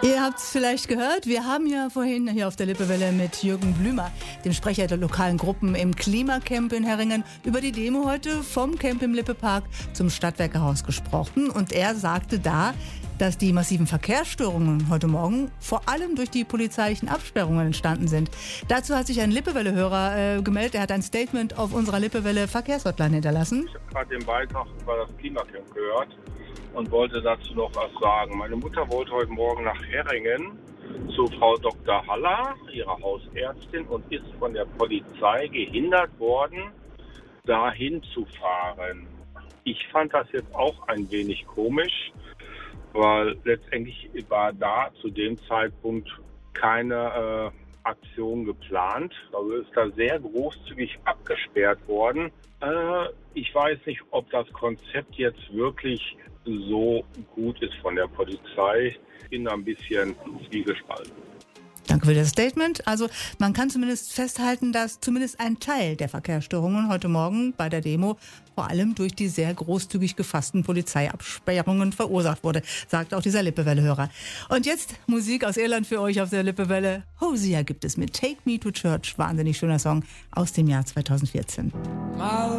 Ihr habt es vielleicht gehört, wir haben ja vorhin hier auf der Lippewelle mit Jürgen Blümer, dem Sprecher der lokalen Gruppen im Klimacamp in Herringen, über die Demo heute vom Camp im Lippepark zum Stadtwerkehaus gesprochen. Und er sagte da, dass die massiven Verkehrsstörungen heute Morgen vor allem durch die polizeilichen Absperrungen entstanden sind. Dazu hat sich ein Lippewelle-Hörer gemeldet. Er hat ein Statement auf unserer Lippewelle Verkehrshotline hinterlassen. Ich habe gerade den Beitrag über das Klimacamp gehört und wollte dazu noch was sagen. Meine Mutter wollte heute Morgen nach Herringen zu Frau Dr. Haller, ihrer Hausärztin, und ist von der Polizei gehindert worden, dahin zu fahren. Ich fand das jetzt auch ein wenig komisch, weil letztendlich war da zu dem Zeitpunkt keine Aktion geplant. Also ist da sehr großzügig abgesperrt worden. Ich weiß nicht, ob das Konzept jetzt wirklich so gut ist von der Polizei. Ich bin ein bisschen zwiegespalten. Danke für das Statement. Also man kann zumindest festhalten, dass zumindest ein Teil der Verkehrsstörungen heute Morgen bei der Demo vor allem durch die sehr großzügig gefassten Polizeiabsperrungen verursacht wurde, sagt auch dieser Lippewelle-Hörer. Und jetzt Musik aus Irland für euch auf der Lippewelle. Hosea gibt es mit Take Me to Church, wahnsinnig schöner Song aus dem Jahr 2014.